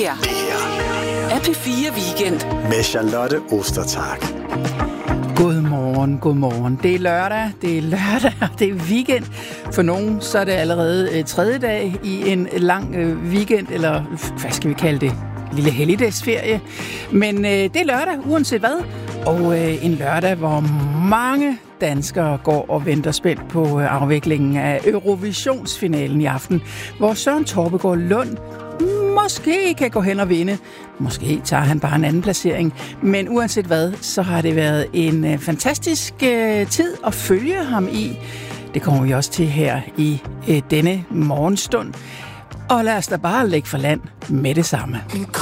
her er P4 Weekend med Charlotte Ostertag. Godmorgen. Det er lørdag, det er weekend. For nogen så er det allerede tredje dag i en lang weekend, eller hvad skal vi kalde det? Lille helligdagsferie. Men det er lørdag, uanset hvad. Og en lørdag, hvor mange danskere går og venter spændt på afviklingen af Eurovisionsfinalen i aften, hvor Søren Torpegaard Lund måske kan gå hen og vinde. Måske tager han bare en anden placering. Men uanset hvad, så har det været en fantastisk tid at følge ham i. Det kommer vi også til her i denne morgenstund. Og lad os da bare lægge for land med det samme.